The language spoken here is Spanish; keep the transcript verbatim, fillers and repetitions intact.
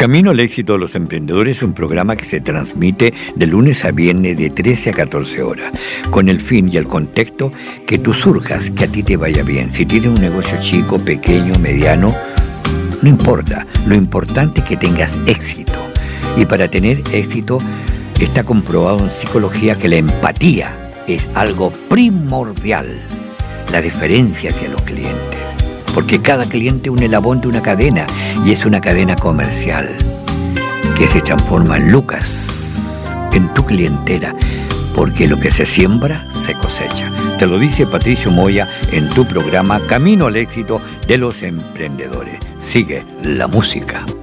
Camino al éxito de los emprendedores es un programa que se transmite de lunes a viernes de trece a catorce horas, con el fin y el contexto que tú surjas, que a ti te vaya bien. Si tienes un negocio chico, pequeño, mediano, no importa. Lo importante es que tengas éxito. Y para tener éxito está comprobado en psicología que la empatía es algo primordial. La deferencia hacia los clientes. Porque cada cliente es un eslabón de una cadena y es una cadena comercial que se transforma en lucas, en tu clientela, porque lo que se siembra se cosecha. Te lo dice Patricio Moya en tu programa Camino al éxito de los emprendedores. Sigue la música.